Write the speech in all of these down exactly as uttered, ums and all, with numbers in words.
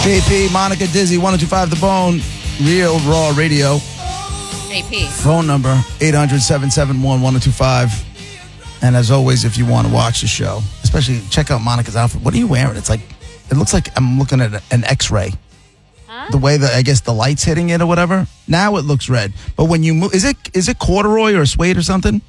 J P, Monica, Dizzy, one oh two five The Bone, Real Raw Radio. J P. Phone number, eight hundred, seven seven one, one oh two five. And as always, if you want to watch the show, especially check out Monica's outfit. What are you wearing? It's like, it looks like I'm looking at an X-ray. Huh? The way that, I guess, the light's hitting it or whatever. Now it looks red. But when you move, is it is it corduroy or suede or something?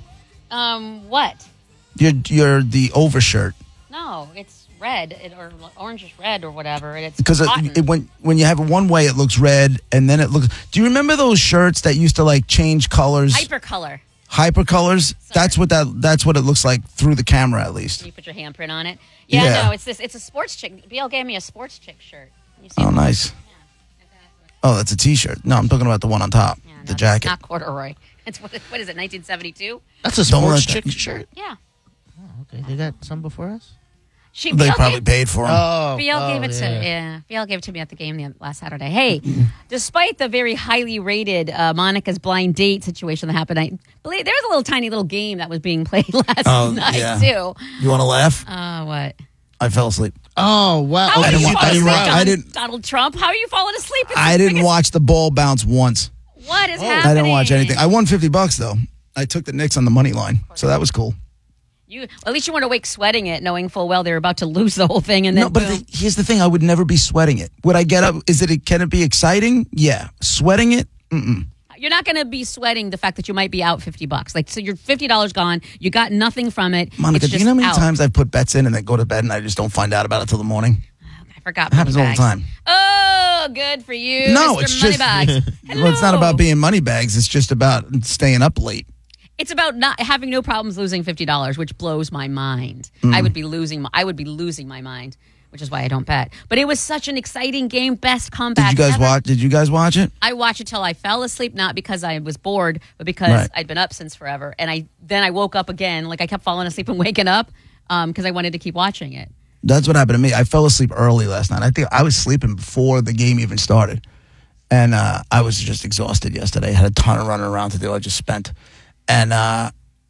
Um, what? You're, you're the overshirt. No, it's red it, or orangish red or whatever. And it's Because it, cotton. it, when when you have it one way, it looks red, and then it looks. Do you remember those shirts that used to like change colors? Hypercolor. Hypercolors. That's what that. That's what it looks like through the camera, at least. Can you put your handprint on it? Yeah, Yeah. no, it's this. It's a sports chick. B L gave me a sports chick shirt. You see Oh, it? nice. Yeah, exactly. Oh, that's a T-shirt. No, I'm talking about the one on top, Yeah, no, the jacket. It's not corduroy. It's what, what is it? nineteen seventy-two. That's a Don't sports let that- chick shirt. Yeah. Oh, okay, they got some before us. She. They B L probably gave, paid for them. Oh, B L oh, gave it to yeah. yeah. B L gave it to me at the game the, last Saturday. Hey, despite the very highly rated uh, Monica's blind date situation that happened, I believe there was a little tiny little game that was being played last Oh, night yeah. too. You want to laugh? Uh, what? I fell asleep. Oh wow! How okay, are you you- falling you asleep, were- Donald, I didn't- Donald Trump? How are you falling asleep? It's I the didn't biggest- watch the ball bounce once. What is Oh. happening? I didn't watch anything. I won fifty bucks though. I took the Knicks on the money line, so that was cool. You at least you weren't awake sweating it, knowing full well they were about to lose the whole thing. And then No, but boom. the, here's the thing: I would never be sweating it. Would I get up? Is it? Can it be exciting? Yeah. Sweating it? Mm-mm. You're not going to be sweating the fact that you might be out fifty bucks. Like, so you're fifty dollars gone. You got nothing from it. Monica, It's do you just know how many out. times I've put bets in and then go to bed and I just don't find out about it till the morning? I forgot. It happens all the Moneybags. time. Oh, good for you. No, Mister it's just- Moneybags. Well, it's not Hello. about being money bags. It's just about staying up late. It's about not having no problems losing fifty dollars, which blows my mind. Mm. I would be losing. My, I would be losing my mind, which is why I don't bet. But it was such an exciting game. Best comeback. Did you guys ever. watch? Did you guys watch it? I watched it till I fell asleep, not because I was bored, but because Right. I'd been up since forever. And I then I woke up again, like I kept falling asleep and waking up because I wanted to keep watching it. That's what happened to me. I fell asleep early last night. I think I was sleeping before the game even started. And uh, I was just exhausted yesterday. I had a ton of running around to do. I just spent. And uh,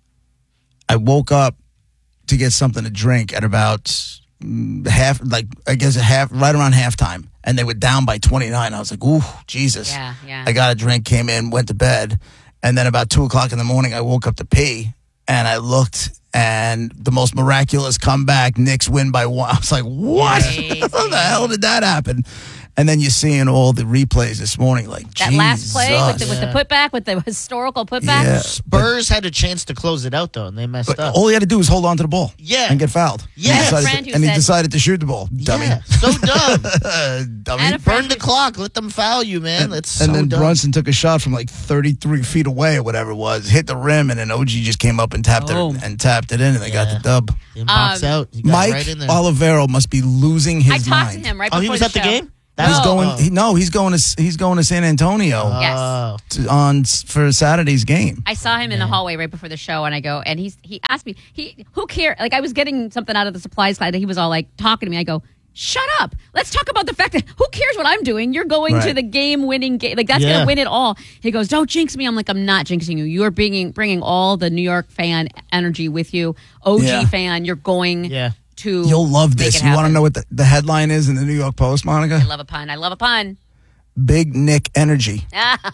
I woke up to get something to drink at about mm, half, like, I guess half, right around halftime. And they were down by twenty-nine. I was like, ooh, Jesus. Yeah, yeah. I got a drink, came in, went to bed. And then about two o'clock in the morning, I woke up to pee. And I looked, and the most miraculous comeback, Knicks win by one. I was like, what? Crazy. How the hell did that happen? And then you're seeing all the replays this morning, like, That last play with the, Jesus. with the putback, with the historical putback. Yeah. Spurs had a chance to close it out though, and they messed But up. all he had to do was hold on to the ball. Yeah. And get fouled. Yeah. And I he had a decided, friend to, who and he said- decided to shoot the ball. Dummy. Yeah, so dumb. Dummy. I had a friend Burn the clock. Let them foul you, man. That's so and then dumb. Brunson took a shot from like thirty-three feet away or whatever it was, hit the rim, and then O G just came up and tapped Boom. it and tapped it in, and they got Yeah. the dub. Didn't box Um, out. He got Mike right in there. Olivero must be losing his I talked mind. to him right Oh, before he was the at the show. game? He's No. going. Oh. He, no, he's going to. He's going to San Antonio Yes. Oh. to, on s- for Saturday's game. I saw him in the hallway right before the show, and I go, and he's he asked me, he who cares? Like I was getting something out of the supplies slide, and he was all like talking to me. I go, shut up. Let's talk about the fact that who cares what I'm doing? You're going to Right. the game-winning game. Like that's Yeah. gonna win it all. He goes, don't jinx me. I'm like, I'm not jinxing you. You're bringing bringing all the New York fan energy with you. O G Yeah. fan, you're going Yeah. to. You'll love make this. it You want to happen. know what the, the headline is in the New York Post, Monica? I love a pun. I love a pun. Big Nick energy.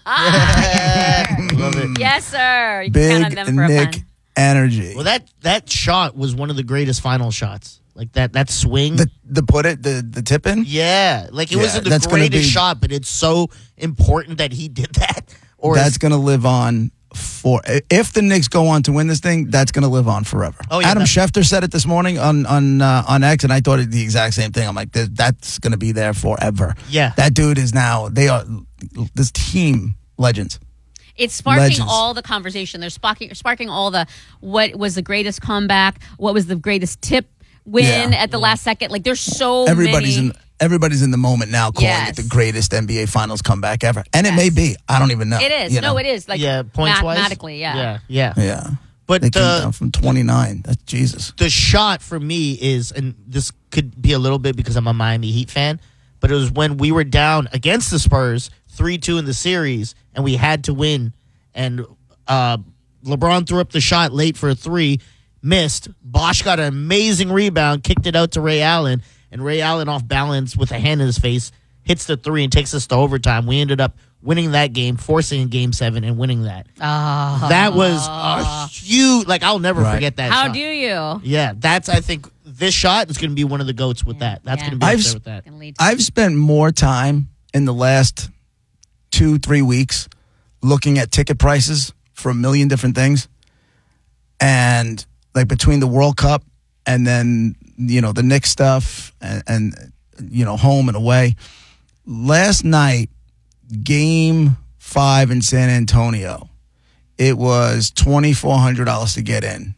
Love it. Yes, sir. You can count on Big them for a Nick pun. energy. Well, that that shot was one of the greatest final shots. Like that that swing. the the put it the the tip in. yeah, like it Yeah, wasn't the that's gonna greatest be- shot, but it's so important that he did that. Or That's is- going to live on for if the Knicks go on to win this thing. That's going to live on forever. Oh, yeah, Adam that- Schefter said it this morning on on uh, on X, and I thought it the exact same thing. I'm like, that, that's going to be there forever. Yeah. that dude is now. They are this team legends. It's sparking Legends. all the conversation. They're sparking, sparking all the what was the greatest comeback, what was the greatest tip win Yeah. at the last second. Like there's so Everybody's many. in. Everybody's in the moment now, calling Yes. it the greatest N B A Finals comeback ever, and it Yes. may be. I don't even know. It is. you No, know? it is. Like yeah, points wise. mathematically, yeah. yeah, yeah. Yeah, But they came the- down from twenty-nine. That's Jesus. The shot for me is, and this could be a little bit because I'm a Miami Heat fan, but it was when we were down against the Spurs three two in the series, and we had to win, and uh, LeBron threw up the shot late for a three, missed. Bosch got an amazing rebound, kicked it out to Ray Allen, and Ray Allen off balance with a hand in his face hits the three and takes us to overtime. We ended up winning that game, forcing a game seven and winning that. Oh. That was a huge, like, I'll never Right. forget that How shot. do you? Yeah, that's, I think, this shot is going to be one of the GOATs with that. That's Yeah. going to be I've up there s- with that. Gonna lead to- I've spent more time in the last two, three weeks looking at ticket prices for a million different things. And like between the World Cup and then, you know, the Knicks stuff and, and you know, home and away. Last night, game five in San Antonio, it was twenty-four hundred dollars to get in.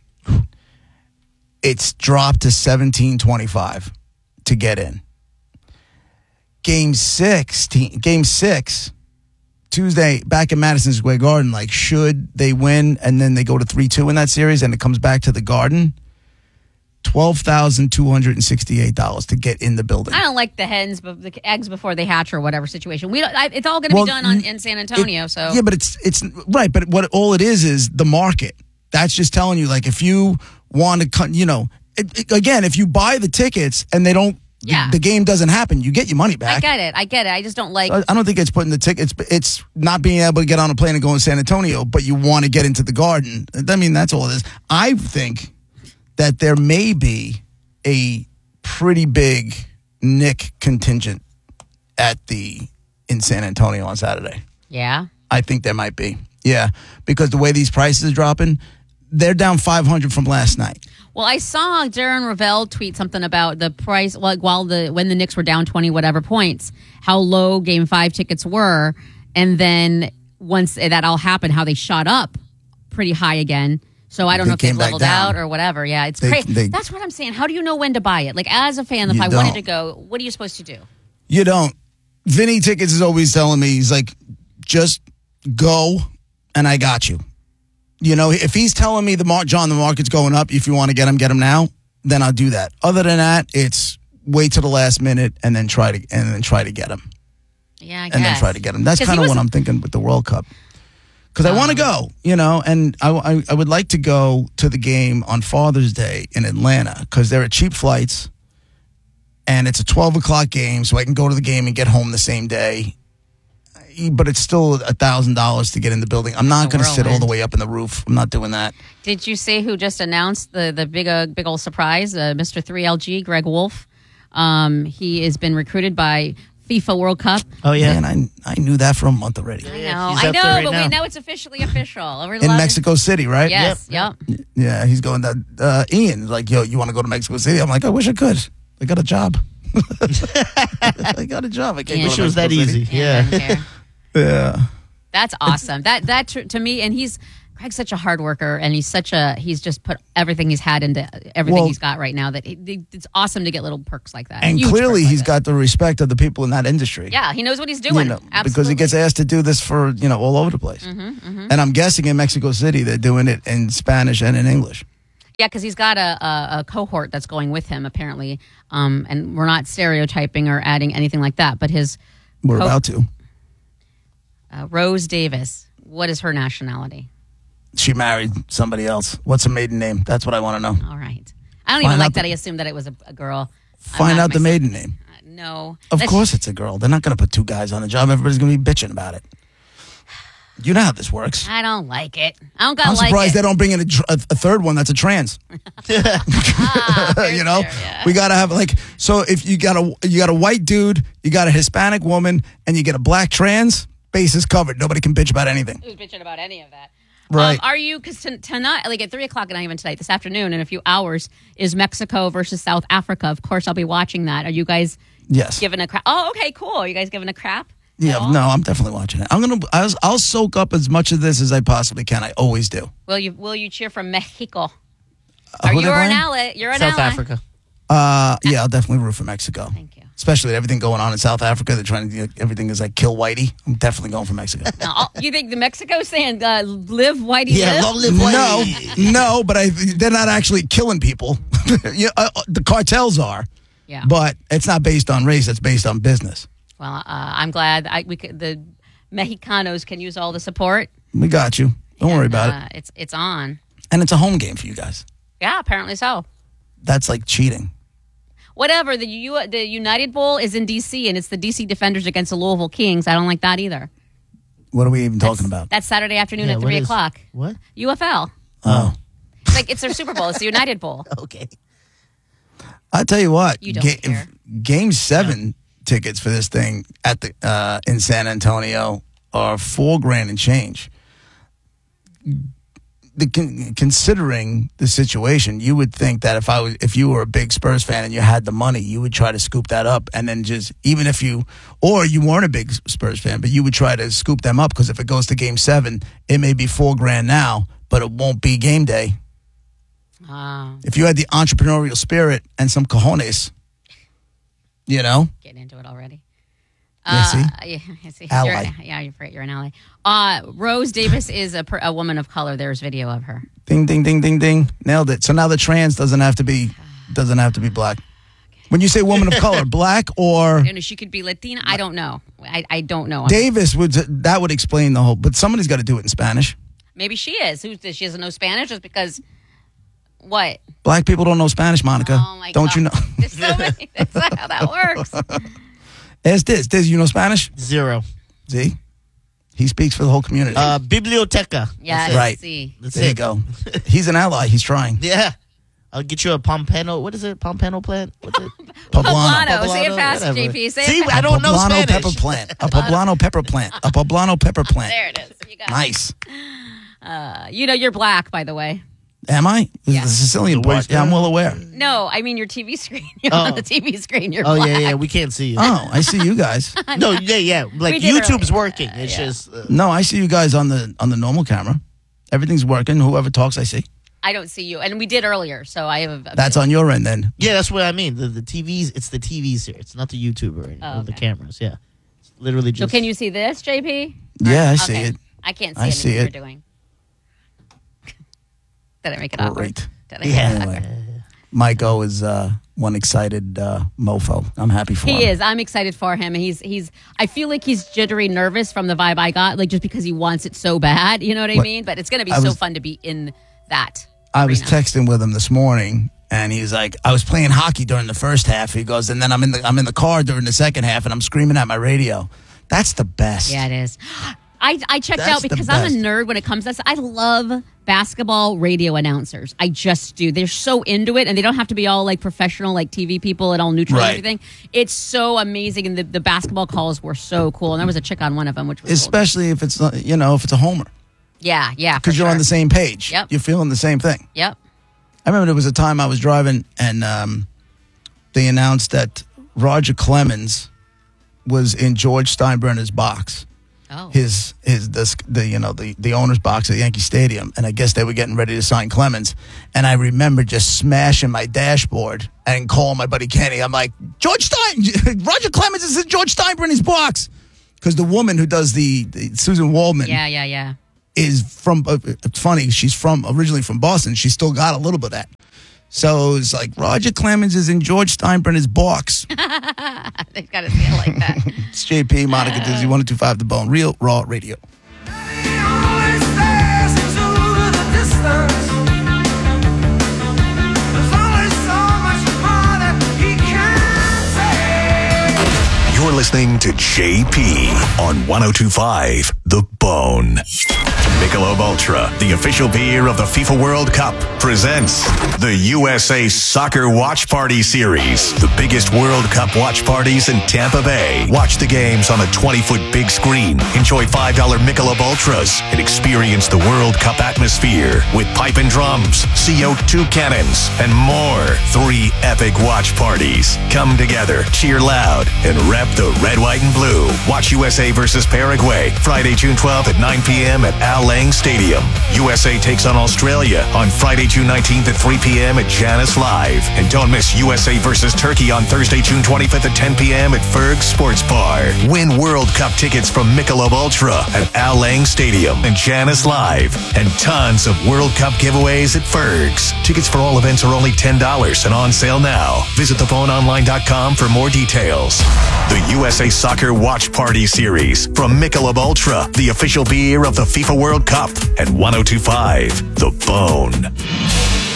It's dropped to seventeen twenty-five to get in. Game six, game six, Tuesday back in Madison Square Garden. Like, should they win and then they go to three two in that series and it comes back to the Garden? twelve thousand two hundred sixty-eight dollars to get in the building. I don't like the hens, but the eggs before they hatch or whatever situation. We don't. I, it's all going to Well, be done on, in San Antonio. It- so yeah, but it's it's right. But what all it is is the market. That's just telling you, like, if you want to, cut, you know, it, it- again, if you buy the tickets and they don't, Yeah. the, the game doesn't happen, you get your money I back. get it. I get it. I just don't like. I, I don't think it's putting the tickets. It's not being able to get on a plane and go to San Antonio, but you want to get into the Garden. I mean, that's all it is. I think that there may be a pretty big Knick contingent at the in San Antonio on Saturday. Yeah. I think there might be. Yeah, because the way these prices are dropping, they're down five hundred from last night. Well, I saw Darren Ravel tweet something about the price, like while the when the Knicks were down twenty whatever points, how low Game Five tickets were, and then once that all happened, how they shot up pretty high again. So I don't They know if they've came back leveled down. out or whatever. Yeah, it's They- crazy. they- That's what I'm saying. How do you know when to buy it? Like as a fan, if You I wanted don't. to go, what are you supposed to do? You don't. Vinny Tickets is always telling me, he's like, just go and I got you. You know, if he's telling me, the mar- John, the market's going up, if you want to get him, get him now, then I'll do that. Other than that, it's wait till the last minute and then try to and then try to get him. Yeah, I And then guess. try to get him. That's 'Cause kind he of was- what I'm thinking with the World Cup. Because I want to go, you know, and I, I, I would like to go to the game on Father's Day in Atlanta because there are cheap flights and it's a twelve o'clock game, so I can go to the game and get home the same day. But it's still a thousand dollars to get in the building. I'm not A going to sit all whirlwind. the way up in the roof. I'm not doing that. Did you see who just announced the the big uh, big old surprise? Uh, Mister three L G, Greg Wolf. Um, he has been recruited by FIFA World Cup. Oh, yeah. And I I knew that for a month already. I Yeah, know, he's I up there know, right but now. we know it's officially official. We're In loving- Mexico City, right? Yes, yep. Yeah, he's going to, uh, Ian, like, yo, you want to go to Mexico City? I'm like, I wish I could. I got a job. I got a job. I can't Yeah. go Wish to it was Mexico that City. easy. Yeah, Yeah. doesn't care. Yeah. That's awesome. That that to, to me, and he's Greg's such a hard worker, and he's such a he's just put everything he's had into everything Well- he's got right now. That he, it's awesome to get little perks like that. And Huge clearly perks he's like that. got the respect of the people in that industry. Yeah, he knows what he's You doing. know, Absolutely. because he gets asked to do this for, you know, all over the place. Mm-hmm, And I'm guessing in Mexico City they're doing it in Spanish and in English. Yeah, because he's got a, a, a cohort that's going with him apparently, um, and we're not stereotyping or adding anything like that. But his We're co- about to. uh, Rose Davis, what is her nationality? She married somebody else. What's her maiden name? That's what I want to know. All right, I don't Find even like out that. the- I assumed that it was a, a girl. I'm Find not out the myself. maiden name. Uh, no, Of That's- course it's a girl. They're not going to put two guys on the job. Everybody's going to be bitching about it. You know how this works. I don't like it. I don't got I'm like surprised it. they don't bring in a, tr- a, a third one that's a trans. Ah, fair, you know, fair, yeah. we gotta have like so. If you got a you got a white dude, you got a Hispanic woman, and you get a black trans, base is covered. Nobody can bitch about anything. Who's bitching about any of that? Right. Um, are you, because t- tonight, like at three o'clock, and not even tonight, this afternoon, in a few hours, is Mexico versus South Africa. Of course, I'll be watching that. Are you guys Yes. giving a crap? Oh, okay, cool. Are you guys giving a crap? at Yeah. all? No, I'm definitely watching it. I'm gonna. I'll, I'll soak up as much of this as I possibly can. I always do. Will you Will you cheer for Mexico? Uh, Are who you they an playing? ally? You're an South ally. Africa. Uh, yeah, I'll definitely root for Mexico. Thank you. Especially with everything going on in South Africa. They're trying to do everything is like kill Whitey. I'm definitely going for Mexico. Now, oh, you think the Mexico's saying uh, live whitey Yeah, live? long live No, Whitey. no, but I, they're not actually killing people. yeah, uh, uh, the cartels are, Yeah. but it's not based on race. It's based on business. Well, uh, I'm glad I, we could, the Mexicanos can use all the support. We got you. Don't worry And, about uh, it. It's it's on. And it's a home game for you guys. Yeah, apparently so. That's like cheating. Whatever. The U- the United Bowl is in D C and it's the D C Defenders against the Louisville Kings. I don't like that either. What are we even That's, talking about? That's Saturday afternoon Yeah, at what three is- o'clock. What? U F L. Oh. It's like it's their Super Bowl. It's the United Bowl. Okay. I tell you what, You don't care. Game Seven tickets for this thing at the uh, in San Antonio are four grand and change. The, con- considering the situation, you would think that if I was, if you were a big Spurs fan and you had the money, you would try to scoop that up, and then just even if you, or you weren't a big Spurs fan, but you would try to scoop them up because if it goes to Game Seven, it may be four grand now, but it won't be game day. Ah, If you had the entrepreneurial spirit and some cojones, you know. getting into it already. Yeah, see? Uh, yeah, I see. Ally. You're, yeah, you're right. You're an ally. Uh, Rose Davis is a, per, a woman of color. There's video of her. Ding, ding, ding, ding, ding. Nailed it. So now the trans doesn't have to be doesn't have to be black. When you say woman of color, black or You know, she could be Latina. I don't know. I, I don't know. Davis would that would explain the whole. But somebody's got to do it in Spanish. Maybe she is. Who she doesn't know Spanish just because? What? Black people don't know Spanish, Monica. Oh my don't God. you know? There's so many. That's not how that works. It's this. This you know Spanish? Zero. See, he speaks for the whole community. Uh, biblioteca. Yeah. That's it. Right. See. That's there you it. go. He's an ally. He's trying. Yeah. I'll get you a pompano. What is it? Pompano plant? What's it? Poblano. Poblano. Say it Poblano, fast, whatever. J P. Say See, it fast. I don't know Poblano Spanish. pepper plant. A poblano pepper plant. A poblano pepper plant. There it is. You got it. Nice. Uh, you know, you're black, by the way. Am I? This Yeah. is the Sicilian The way part. Yeah, I'm well aware. No, I mean your T V screen. You're Oh. on the T V screen. You're Oh, black. yeah, yeah. We can't see you. Oh, I see you guys. No, yeah, yeah. Like, We did YouTube's earlier. working. It's Yeah. just. Uh, No, I see you guys on the on the normal camera. Everything's working. Whoever talks, I see. I don't see you, and we did earlier, so I have. A, That's on your end then. yeah, that's what I mean. The, the T Vs, it's the T Vs here. It's not the YouTuber or Oh, the okay. cameras. Yeah. It's literally So just. can you see this, J P? Yeah, I see Okay. it. I can't see I anything see you're it. doing. Did I make it awkward? Great. Did I? Yeah. Anyway, Mike O is uh, one excited uh, mofo. I'm happy for him. He is. I'm excited for him. He's he's. I feel like he's jittery nervous from the vibe I got, like just because he wants it so bad. You know what I What- mean? But it's going to be I so was- fun to be in that. I was arena. texting with him this morning, and he's like, "I was playing hockey during the first half." He goes, and then I'm in the I'm in the car during the second half, and I'm screaming at my radio. That's the best. Yeah, it is. I, I checked That's out the because I'm a best. nerd when it comes to this. I love basketball radio announcers. I just do. They're so into it, and they don't have to be all like professional, like T V people and all neutral Right. and everything. It's so amazing, and the, the basketball calls were so cool. And there was a chick on one of them, which was cool. Especially if it's uh, you know if it's a homer, Yeah, yeah. because for you're on sure. the same page. Yep. You're feeling the same thing. Yep. I remember there was a time I was driving and um, they announced that Roger Clemens was in George Steinbrenner's box, Oh. his his the, the you know the the owner's box at Yankee Stadium, and I guess they were getting ready to sign Clemens, and I remember just smashing my dashboard and calling my buddy Kenny. I'm like, George Stein, Roger Clemens is in George Steinbrenner's box, because the woman who does the, the Susan Waldman Yeah, yeah, yeah. is from, uh, it's funny, she's from originally from Boston. She's still got a little bit of that. So it's like, Roger Clemens is in George Steinbrenner's box. They've got to say it like that. It's J P, Monica Dizzy, one oh two five The Bone, Real Raw Radio. You're listening to J P on one oh two point five The Bone. Michelob Ultra, the official beer of the FIFA World Cup, presents the U S A Soccer Watch Party Series. The biggest World Cup watch parties in Tampa Bay. Watch the games on a twenty-foot big screen. Enjoy five dollar Michelob Ultras and experience the World Cup atmosphere with pipe and drums, C O two cannons, and more. Three epic watch parties. Come together, cheer loud, and rep the red, white, and blue. Watch U S A versus Paraguay Friday, June twelfth at nine p.m. at Al Lang Stadium. U S A takes on Australia on Friday, June nineteenth at three p.m. at Janice Live. And don't miss U S A versus Turkey on Thursday, June twenty-fifth at ten p.m. at Ferg Sports Bar. Win World Cup tickets from Michelob Ultra at Al Lang Stadium and Janice Live. And tons of World Cup giveaways at Ferg's. Tickets for all events are only ten dollars and on sale now. Visit the phone online dot com for more details. The U S A Soccer Watch Party Series from Michelob Ultra, the official beer of the FIFA World Cup, at one oh two point five The Bone.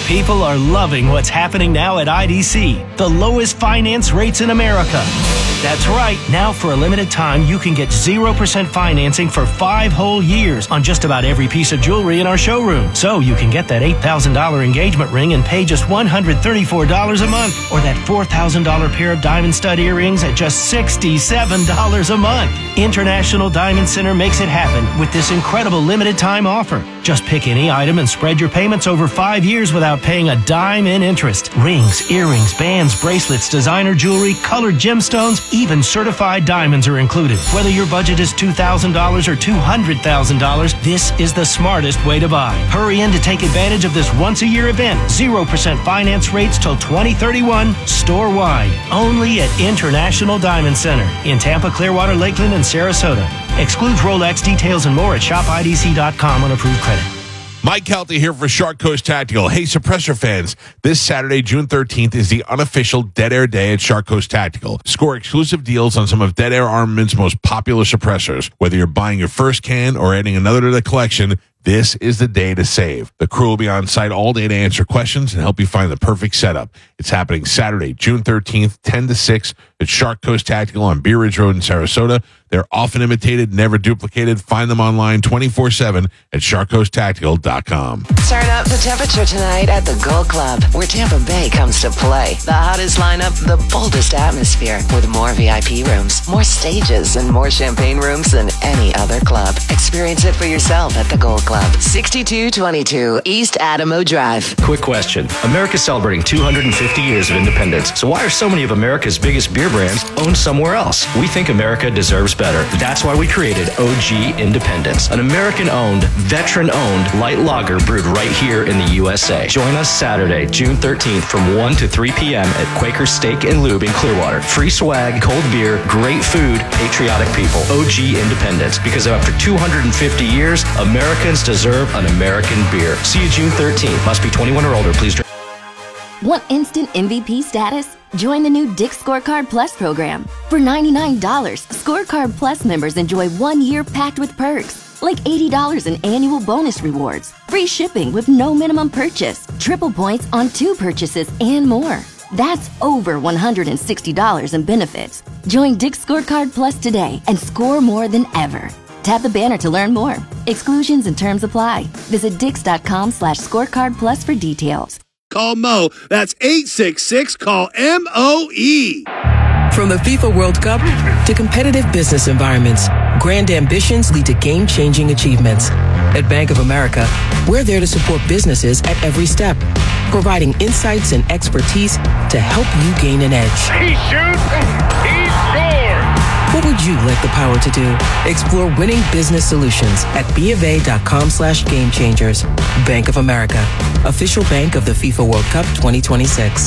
People are loving what's happening now at I D C, the lowest finance rates in America. That's right. Now, for a limited time, you can get zero percent financing for five whole years on just about every piece of jewelry in our showroom. So you can get that eight thousand dollars engagement ring and pay just one hundred thirty-four dollars a month, or that four thousand dollars pair of diamond stud earrings at just sixty-seven dollars a month. International Diamond Center makes it happen with this incredible limited time offer. Just pick any item and spread your payments over five years without paying a dime in interest. Rings, earrings, bands, bracelets, designer jewelry, colored gemstones, even certified diamonds are included. Whether your budget is two thousand dollars or two hundred thousand dollars, this is the smartest way to buy. Hurry in to take advantage of this once-a-year event. zero percent finance rates till twenty thirty-one, store-wide. Only at International Diamond Center in Tampa, Clearwater, Lakeland, and Sarasota. Excludes Rolex. Details and more at shop I D C dot com on approved credit. Mike Kelty here for Shark Coast Tactical. Hey, Suppressor fans, this Saturday, June thirteenth, is the unofficial Dead Air Day at Shark Coast Tactical. Score exclusive deals on some of Dead Air Armament's most popular suppressors. Whether you're buying your first can or adding another to the collection, this is the day to save. The crew will be on site all day to answer questions and help you find the perfect setup. It's happening Saturday, June thirteenth, ten to six at Shark Coast Tactical on Bee Ridge Road in Sarasota. They're often imitated, never duplicated. Find them online twenty-four seven at shark coast tactical dot com. Turn up the temperature tonight at the Gold Club, where Tampa Bay comes to play. The hottest lineup, the boldest atmosphere, with more V I P rooms, more stages, and more champagne rooms than any other club. Experience it for yourself at the Gold Club, sixty-two twenty-two East Adamo Drive. Quick question. America's celebrating two hundred fifty years of independence, so why are so many of America's biggest beer brands owned somewhere else? We think America deserves better. That's why we created O G Independence, an American-owned, veteran-owned light lager brewed right here in the U S A. Join us Saturday, June thirteenth from one to three p.m. at Quaker Steak and Lube in Clearwater. Free swag, cold beer, great food, patriotic people. O G Independence, because after two hundred fifty years, Americans deserve an American beer. See you June thirteenth. Must be twenty-one or older. Please drink. Want instant M V P status? Join the new Dick Scorecard Plus program. For ninety-nine dollars, Scorecard Plus members enjoy one year packed with perks, like eighty dollars in annual bonus rewards, free shipping with no minimum purchase, triple points on two purchases, and more. That's over one hundred sixty dollars in benefits. Join Dick Scorecard Plus today and score more than ever. Tap the banner to learn more. Exclusions and terms apply. Visit dix.com slash scorecard plus for details. Call Mo. That's eight six six, call M O E. From the FIFA World Cup to competitive business environments, grand ambitions lead to game-changing achievements. At Bank of America, we're there to support businesses at every step, providing insights and expertise to help you gain an edge. He shoots, he scores! What would you like the power to do? Explore winning business solutions at BofA.com slash game changers. Bank of America, official bank of the FIFA World Cup twenty twenty-six.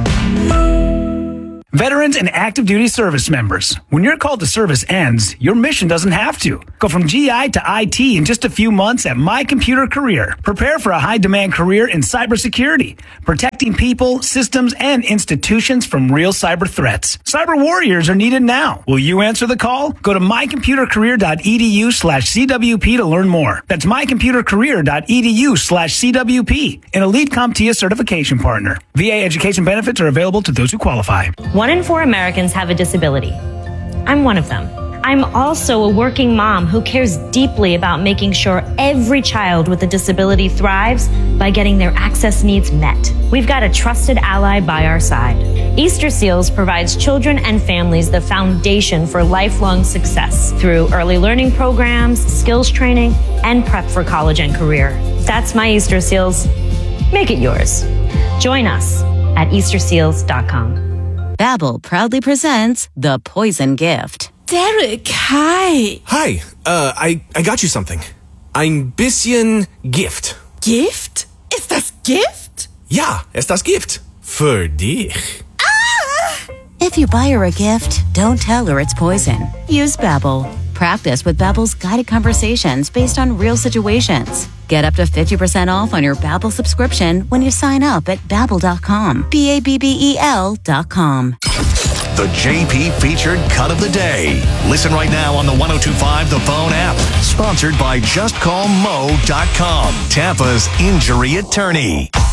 Veterans and active duty service members, when your call to service ends, your mission doesn't have to. Go from G I to I T in just a few months at My Computer Career. Prepare for a high-demand career in cybersecurity, protecting people, systems, and institutions from real cyber threats. Cyber warriors are needed now. Will you answer the call? Go to mycomputercareer.edu slash CWP to learn more. That's mycomputercareer.edu slash CWP, an elite CompTIA certification partner. V A education benefits are available to those who qualify. One in four Americans have a disability. I'm one of them. I'm also a working mom who cares deeply about making sure every child with a disability thrives by getting their access needs met. We've got a trusted ally by our side. Easter Seals provides children and families the foundation for lifelong success through early learning programs, skills training, and prep for college and career. That's my Easter Seals. Make it yours. Join us at easter seals dot com. Babbel proudly presents The Poison Gift. Derek, hi. Hi, uh, I, I got you something. Ein bisschen Gift. Gift? Ist das Gift? Ja, ist das Gift. Für dich. Ah! If you buy her a gift, don't tell her it's poison. Use Babbel. Practice with Babbel's guided conversations based on real situations. Get up to fifty percent off on your Babbel subscription when you sign up at babbel dot com. B A B B E L dot com. The J P featured cut of the day. Listen right now on the one oh two point five The Bone app. Sponsored by just call mo dot com, Tampa's injury attorney.